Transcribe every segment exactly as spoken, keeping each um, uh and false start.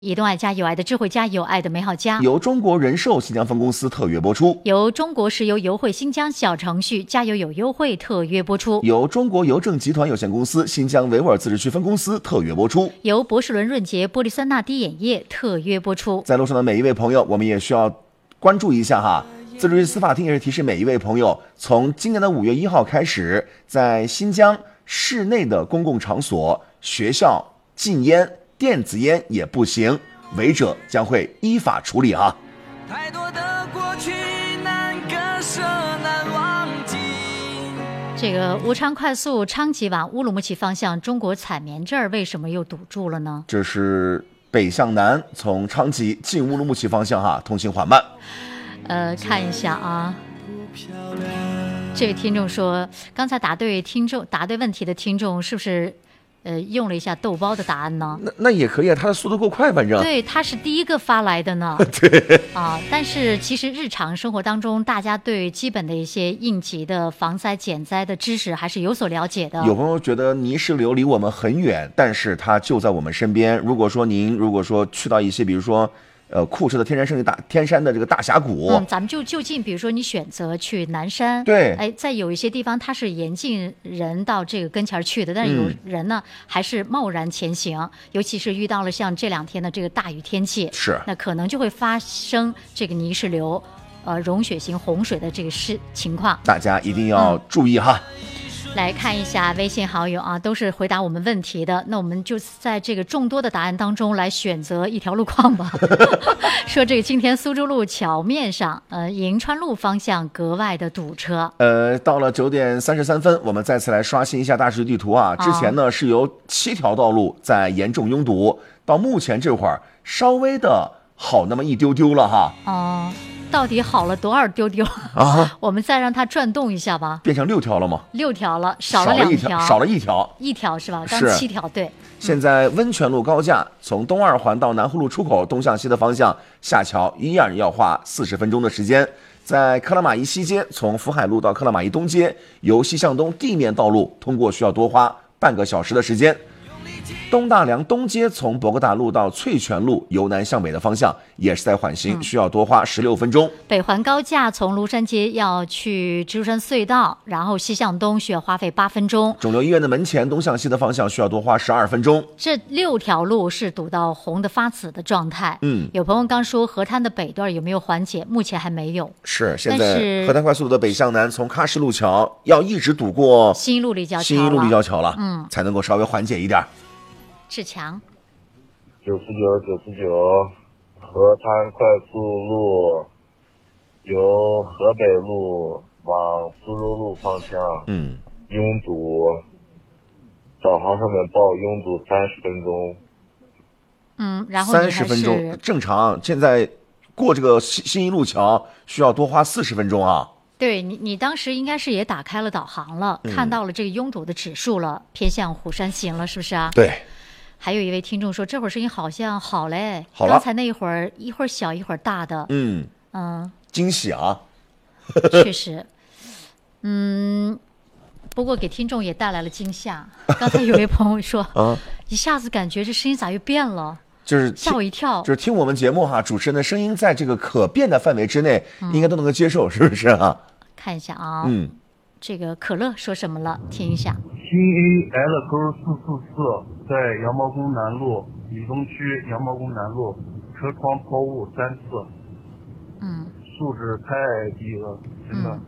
移动爱家，有爱的智慧家，有爱的美好家， 由中国人寿新疆分公司特约播出， 由中国石油油汇新疆小程序加油有优惠特约播出， 由中国邮政集团有限公司新疆维吾尔自治区分公司特约播出， 由博士伦润洁玻璃酸钠滴眼液特约播出。 在路上的每一位朋友，我们也需要关注一下哈。自治区司法厅也是提示每一位朋友，从今年的五月一号开始，在新疆室内的公共场所、学校禁烟，电子烟也不行，违者将会依法处理啊。 太多的过去难割舍难忘记。 这个武昌快速昌吉往乌鲁木齐方向中国采棉这儿为什么又堵住了呢？ 这是北向南，从昌吉进乌鲁木齐方向哈，通行缓慢。 呃，看一下啊。这位听众说，刚才答对听众答对问题的听众是不是呃用了一下豆包的答案呢？ 那那也可以啊，他的速度够快，反正对，他是第一个发来的呢。 对啊，但是其实日常生活当中，大家对基本的一些应急的防灾减灾的知识还是有所了解的。 有朋友觉得泥石流离我们很远，但是它就在我们身边。如果说您如果说去到一些，比如说。呃，库车的天山胜利大天山的这个大峡谷， 嗯，咱们就就近，比如说你选择去南山， 对， 哎，在有一些地方它是严禁人到这个跟前去的，但是有人呢、嗯、还是贸然前行，尤其是遇到了像这两天的这个大雨天气， 是， 那可能就会发生这个泥石流、呃溶血型洪水的这个事情况， 大家一定要注意哈。 嗯，来看一下微信好友啊，都是回答我们问题的。那我们就在这个众多的答案当中来选择一条路况吧。说这个今天苏州路桥面上，呃，银川路方向格外的堵车。 呃，到了九点三十三分，我们再次来刷新一下大数据地图啊。之前呢、哦、是有七条道路在严重拥堵，到目前这会儿稍微的好那么一丢丢了哈。 哦。到底好了多少丢丢啊？我们再让它转动一下吧。 变成六条了吗？ 六条了，少了两条， 少了一条， 一条是吧？刚七条，对。 现在温泉路高架从东二环到南湖路出口东向西的方向下桥，依然要花四十分钟的时间。在克拉玛依西街，从福海路到克拉玛依东街，由西向东地面道路通过需要多花半个小时的时间。东大梁东街从博格大路到翠泉路由南向北的方向也是在缓行、嗯、需要多花十六分钟。 北环高架从庐山街要去植树山隧道，然后西向东需要花费八分钟。 肿瘤医院的门前东向西的方向需要多花十二分钟。 这六条路是堵到红的发紫的状态。 嗯， 有朋友刚说河滩的北段有没有缓解？目前还没有。 是，现在河滩快速路的北向南从喀什路桥要一直堵过新一路立交桥， 新一路立交桥了， 嗯， 才能够稍微缓解一点。 志强， 九四九九四九，河滩快速路由河北路往苏州路方向， 嗯， 拥堵，导航上面报拥堵三十分钟。 嗯，然后三十分钟正常，现在过这个新新一路桥需要多花四十分钟啊。 对你，你当时应该是也打开了导航了，嗯、看到了这个拥堵的指数了，偏向虎山行了，是不是啊？ 对。 还有一位听众说，这会儿声音好像好嘞， 好了， 刚才那一会儿一会儿小一会儿大的， 嗯嗯， 惊喜啊， 确实，嗯，不过给听众也带来了惊吓。刚才有位朋友说，啊，一下子感觉这声音咋又变了？ 就是吓我一跳。 就是听我们节目哈，主持人的声音在这个可变的范围之内，嗯、应该都能够接受，是不是啊？ 看一下啊， 嗯。 这个可乐说什么了？听一下。 新 A L 勾四四四在羊毛工南路李东区羊毛工南路车窗抛物三次。 嗯。 素质太低了，真的。嗯，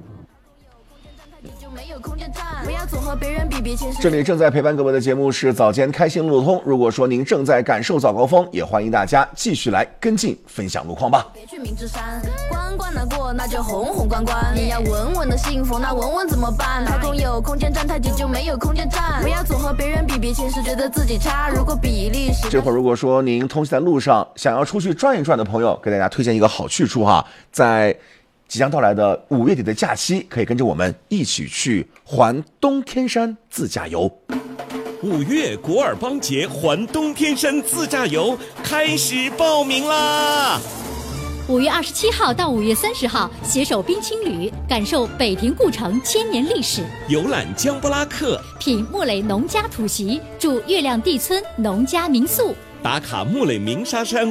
这里正在陪伴各位的节目是早间开心路通。如果说您正在感受早高峰，也欢迎大家继续来跟进分享路况吧。 别去明知山，关关难过那就红红关关。你要稳稳的幸福，那稳稳怎么办？太空有空间站，太极就没有空间站。不要总和别人比，比前时觉得自己差。如果比例是这会儿，如果说您通行在路上，想要出去转一转的朋友，给大家推荐一个好去处哈，在即将到来的五月底的假期，可以跟着我们一起去环东天山自驾游。 五月古尔邦节环东天山自驾游开始报名啦！ 五月二十七号到五月三十号，携手冰青旅，感受北平故城千年历史， 游览江布拉克， 品木垒农家土席，住月亮地村农家民宿。 打卡木垒鸣沙山